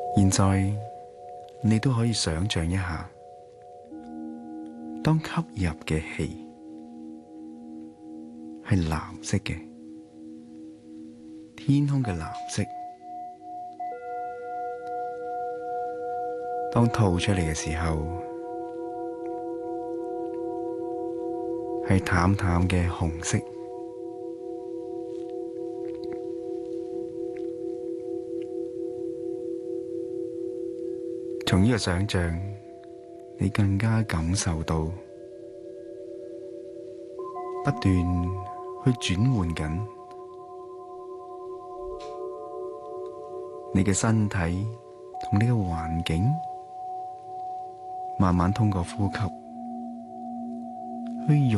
現在你都可以想象一下，當吸入嘅氣係藍色嘅，天空嘅藍色；當吐出嚟嘅時候，係淡淡嘅紅色。從呢個想象，你更加感受到不斷去轉換緊你嘅身體同你嘅環境，慢慢通過呼吸去